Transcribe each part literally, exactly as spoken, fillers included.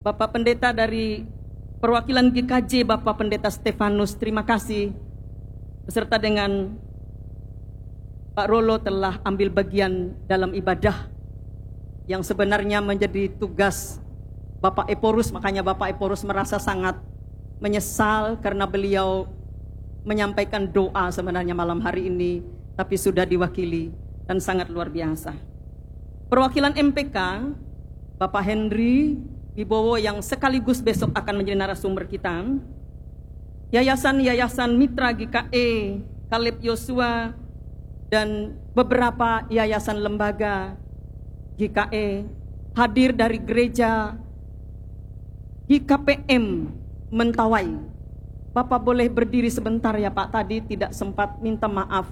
Bapak Pendeta dari perwakilan G K J, Bapak Pendeta Stefanus, terima kasih beserta dengan Pak Rolo telah ambil bagian dalam ibadah yang sebenarnya menjadi tugas Bapak Eporus. Makanya Bapak Eporus merasa sangat menyesal karena beliau menyampaikan doa sebenarnya malam hari ini, tapi sudah diwakili dan sangat luar biasa. Perwakilan M P K, Bapak Henry Wibowo yang sekaligus besok akan menjadi narasumber kita, Yayasan-Yayasan Mitra G K E, Kaleb Yosua, dan beberapa yayasan lembaga G K E hadir dari gereja G K P M Mentawai. Bapak boleh berdiri sebentar ya Pak, tadi tidak sempat minta maaf.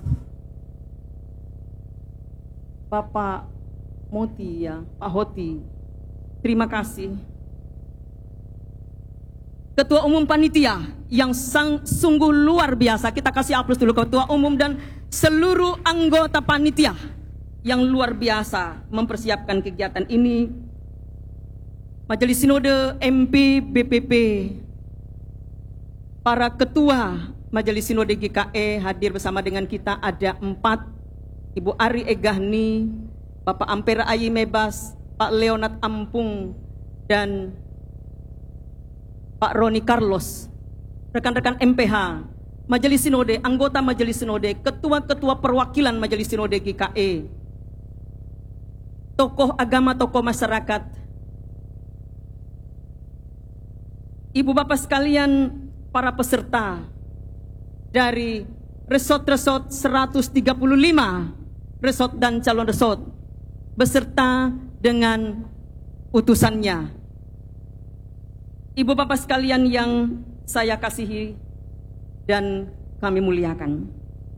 Bapak Moti ya, Pak Hoti, terima kasih. Ketua Umum Panitia yang sang, sungguh luar biasa, kita kasih aplaus dulu Ketua Umum dan seluruh anggota panitia yang luar biasa mempersiapkan kegiatan ini. Majelis Sinode M P B P P, para ketua Majelis Sinode G K E hadir bersama dengan kita, ada empat, Ibu Ari Egahni, Bapak Ampera Ayi Mebas, Pak Leonard Ampung, dan Pak Roni Carlos, rekan-rekan M P H, Majelis Sinode, anggota Majelis Sinode, ketua-ketua perwakilan Majelis Sinode G K E, tokoh agama, tokoh masyarakat, Ibu Bapak sekalian, para peserta dari resort-resort seratus tiga puluh lima resort dan calon resort, beserta dengan utusannya. Ibu Bapak sekalian yang saya kasihi dan kami muliakan,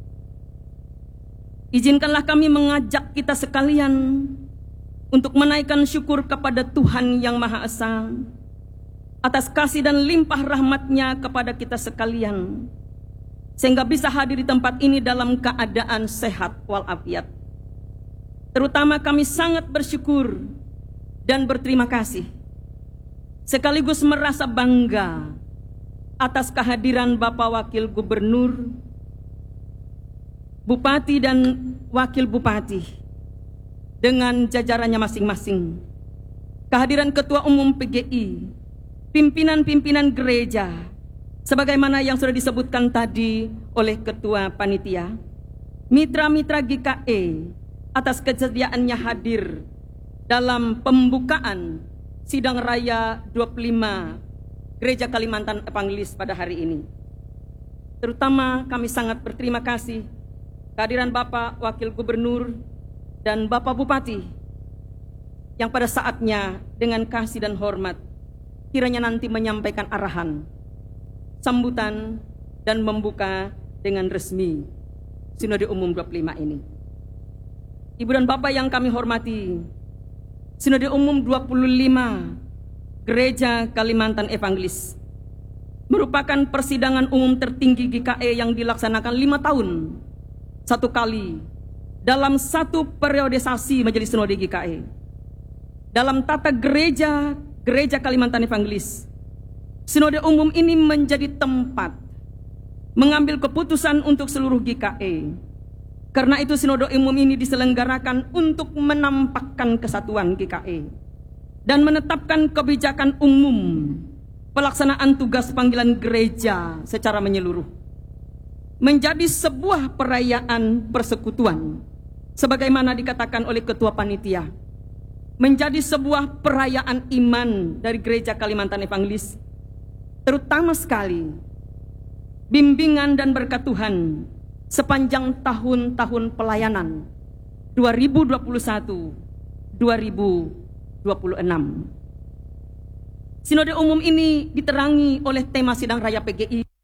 izinkanlah kami mengajak kita sekalian untuk menaikkan syukur kepada Tuhan Yang Maha Esa atas kasih dan limpah rahmat-Nya kepada kita sekalian, sehingga bisa hadir di tempat ini dalam keadaan sehat walafiat. Terutama kami sangat bersyukur dan berterima kasih, sekaligus merasa bangga atas kehadiran Bapak Wakil Gubernur, Bupati dan Wakil Bupati dengan jajarannya masing-masing, kehadiran Ketua Umum P G I, pimpinan-pimpinan gereja, sebagaimana yang sudah disebutkan tadi oleh Ketua Panitia, mitra-mitra G K E atas kesediaannya hadir dalam pembukaan Sidang Raya dua puluh lima Gereja Kalimantan Evangelis pada hari ini. Terutama kami sangat berterima kasih kehadiran Bapak Wakil Gubernur dan Bapak Bupati yang pada saatnya dengan kasih dan hormat kiranya nanti menyampaikan arahan, sambutan, dan membuka dengan resmi Sinode Umum dua puluh lima ini. Ibu dan Bapak yang kami hormati, Sinode Umum dua puluh lima Gereja Kalimantan Evangelis merupakan persidangan umum tertinggi G K E yang dilaksanakan lima tahun satu kali dalam satu periodisasi Majelis Sinode G K E. Dalam tata gereja Gereja Kalimantan Evangelis, Sinode Umum ini menjadi tempat mengambil keputusan untuk seluruh G K E. Karena itu Sinode Umum ini diselenggarakan untuk menampakkan kesatuan G K E dan menetapkan kebijakan umum pelaksanaan tugas panggilan gereja secara menyeluruh, menjadi sebuah perayaan persekutuan sebagaimana dikatakan oleh Ketua Panitia, menjadi sebuah perayaan iman dari Gereja Kalimantan Evangelis, terutama sekali bimbingan dan berkat Tuhan sepanjang tahun-tahun pelayanan dua ribu dua puluh satu dua ribu dua puluh enam. Sinode Umum ini diterangi oleh tema Sidang Raya P G I